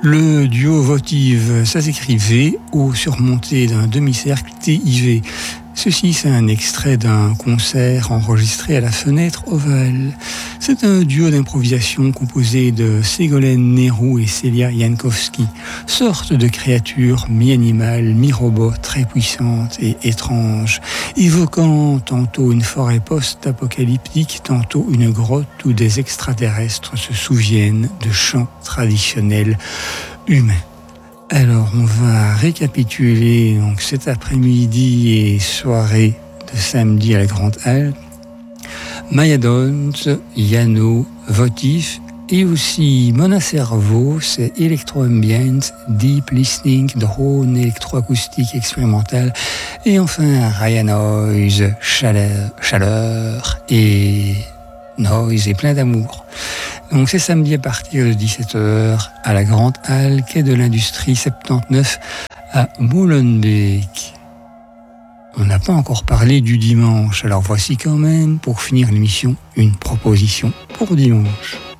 Le duo votive, ça s'écrit V-O surmonté d'un demi-cercle T-I-V. Ceci, c'est un extrait d'un concert enregistré à la Fenêtre Ovale. C'est un duo d'improvisation composé de Ségolène Nérou et Célia Jankowski, sorte de créature mi-animale, mi-robot, très puissante et étrange, évoquant tantôt une forêt post-apocalyptique, tantôt une grotte où des extraterrestres se souviennent de chants traditionnels humains. Alors, on va récapituler donc cet après-midi et soirée de samedi à la Grande Halle. Maya Dons, Yano, Votif et aussi Mona Cerveau, c'est Electro Ambient, Deep Listening, drone électroacoustique expérimental et enfin Raya Noise, chaleur et noise et plein d'amour. Donc c'est samedi à partir de 17h à la Grande Halle, quai de l'Industrie 79 à Molenbeek. On n'a pas encore parlé du dimanche, alors voici quand même, pour finir l'émission, une proposition pour dimanche.